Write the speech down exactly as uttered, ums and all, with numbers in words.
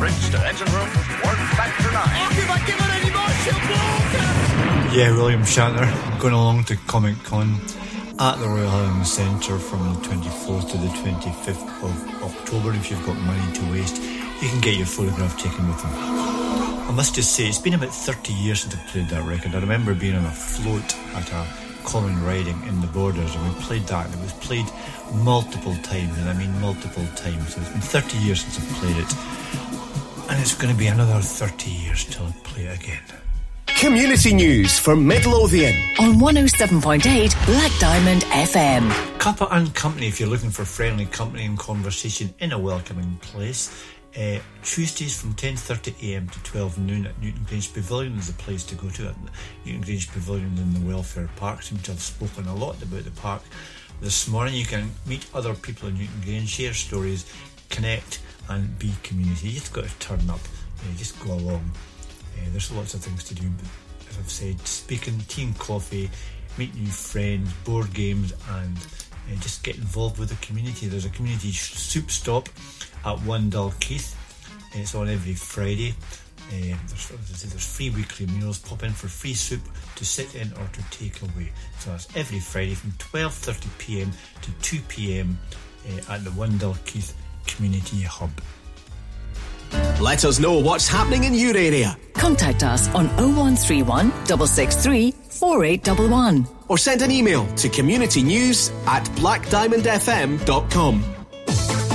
Bridge to engine room, work factor nine. Oh, if I give it any more, she'll blow. Yeah, William Shatner going along to Comic Con at the Royal Highland Centre from the twenty-fourth to the twenty-fifth of October. If you've got money to waste, you can get your photograph taken with them. I must just say, it's been about thirty years since I played that record. I remember being on a float at a common riding in the Borders, and we played that, and it was played multiple times, and I mean multiple times. So it's been thirty years since I've played it, and it's going to be another thirty years till I play it again. Community news for Midlothian on one oh seven point eight Black Diamond F M. Cuppa and Company, if you're looking for friendly company and conversation in a welcoming place. Uh, Tuesdays from ten thirty a m to twelve noon at Newton Grange Pavilion is the place to go to. At Newton Grange Pavilion in the Welfare Park. Seem to have spoken a lot about the park this morning. You can meet other people in Newton Grange, share stories, connect and be community. You just got to turn up, uh, just go along. Uh, there's lots of things to do, but as I've said, speaking, tea and coffee, meet new friends, board games, and uh, just get involved with the community. There's a community soup stop at One Dalkeith. It's on every Friday. Uh, there's, there's free weekly meals. Pop in for free soup to sit in or to take away. So that's every Friday from twelve thirty p m to two p m uh, at the One Dalkeith Community Hub. Let us know what's happening in your area. Contact us on oh one three one, six six three, four eight one one. Or send an email to communitynews at black diamond f m dot com.